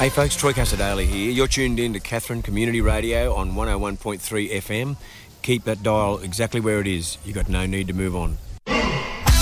Hey folks, Troy Casadale here. You're tuned in to Katherine Community Radio on 101.3 FM. Keep that dial exactly where it is. You've got no need to move on.